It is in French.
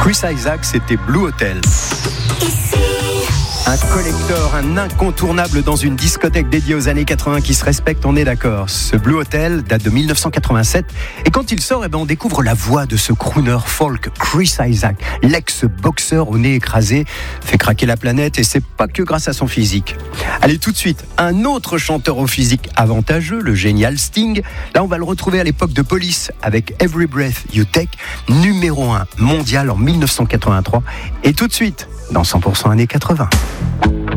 Chris Isaak, c'était Blue Hotel. Un collector, un incontournable dans une discothèque dédiée aux années 80 qui se respecte, on est d'accord. Ce Blue Hotel date de 1987 et quand il sort, on découvre la voix de ce crooner folk Chris Isaak, l'ex-boxeur au nez écrasé, fait craquer la planète et c'est pas que grâce à son physique. Allez, tout de suite, un autre chanteur au physique avantageux, le génial Sting. Là, on va le retrouver à l'époque de Police avec Every Breath You Take, numéro 1 mondial en 1983 et tout de suite dans 100% années 80.